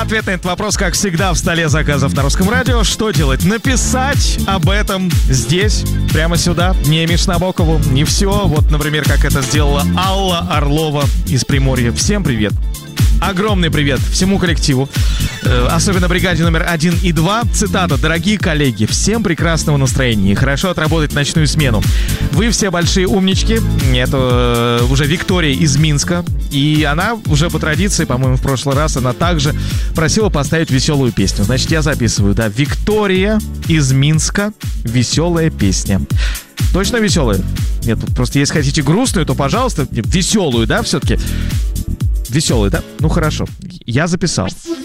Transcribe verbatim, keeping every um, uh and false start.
Ответ на этот вопрос, как всегда, в столе заказов на Русском радио. Что делать? Написать об этом здесь, прямо сюда, не Миш Набокову, не все. Вот, например, как это сделала Алла Орлова из Приморья. Всем привет. Огромный привет всему коллективу, э, особенно бригаде номер один и два. Цитата: «Дорогие коллеги, всем прекрасного настроения и хорошо отработать ночную смену. Вы все большие умнички». Это э, уже Виктория из Минска. И она уже по традиции, по-моему, в прошлый раз она также просила поставить веселую песню. Значит, я записываю, да, Виктория из Минска, веселая песня. Точно веселая? Нет, просто если хотите грустную, то, пожалуйста, веселую, да, все-таки? Веселый, да? Ну, хорошо. Я записал.